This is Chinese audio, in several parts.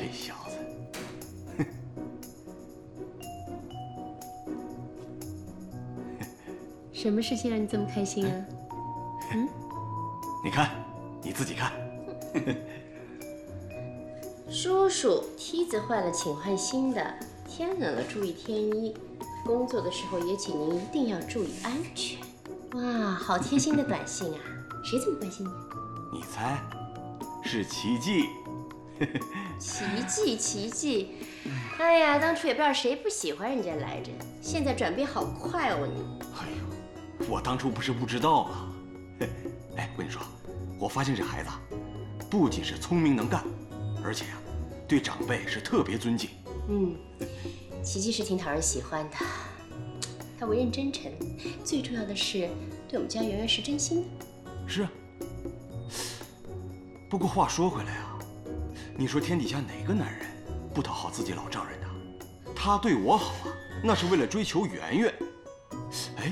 这小子， 什么事情让你这么开心啊？嗯， 你看，你自己看。 叔叔，梯子坏了请换新的，天冷了注意添衣，工作的时候也请您一定要注意安全。哇，好贴心的短信啊！谁这么关心你？ 你猜，是奇迹。 奇迹，奇迹！哎呀，当初也不知道谁不喜欢人家来着，现在转变好快哦你。 哎呦，我当初不是不知道啊。哎，我跟你说，我发现这孩子不仅是聪明能干，而且对长辈是特别尊敬。 奇迹是挺讨人喜欢的，他为人真诚，最重要的是对我们家圆圆是真心的。 是啊。不过话说回来啊，你说天底下哪个男人不讨好自己老丈人呢？他对我好啊，那是为了追求圆圆。哎，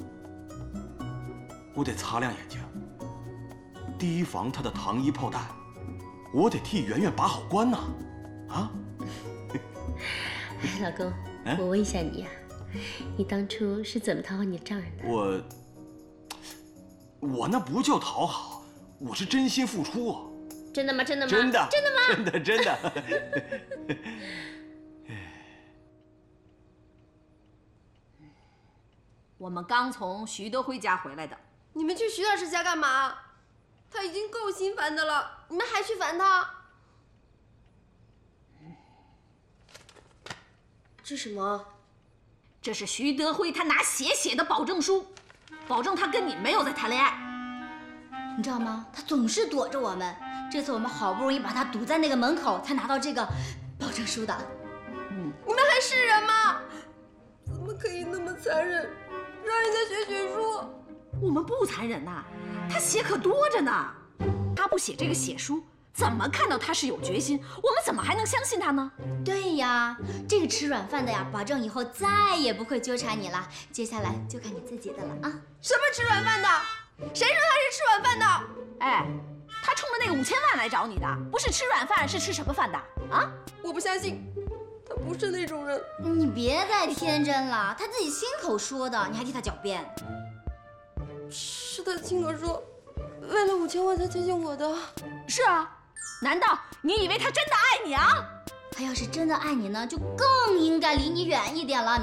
我得擦亮眼睛，提防他的糖衣炮弹，我得替圆圆把好关呐！啊！ 老公，我问一下你呀，你当初是怎么讨好你的丈人的？ 我那不叫讨好，我是真心付出啊！ 真的吗？真的吗？ 真的？ 真的吗？ 真的。 我们刚从徐德辉家回来的。 你们去徐老师家干嘛？他已经够心烦的了，你们还去烦他？这什么？ 这是徐德辉他拿血写的保证书，保证他跟你没有在谈恋爱。 你知道吗？他总是躲着我们。这次我们好不容易把他堵在那个门口，才拿到这个保证书的。 你们还是人吗？怎么可以那么残忍，让人家写血书？ 我们不残忍呐，他血可多着呢。他不写这个血书，怎么看到他是有决心？我们怎么还能相信他呢？ 对呀，这个吃软饭的呀，保证以后再也不会纠缠你了。接下来就看你自己的了啊！ 什么吃软饭的？谁说他是吃软饭的？ 哎，他冲着那个5000万来找你的，不是吃软饭是吃什么饭的啊？ 我不相信，他不是那种人。 你别再天真了，他自己亲口说的，你还替他狡辩。 是他亲口说，为了5000万才接近我的。 是啊，难道你以为他真的爱你啊？ 他要是真的爱你呢，就更应该离你远一点了。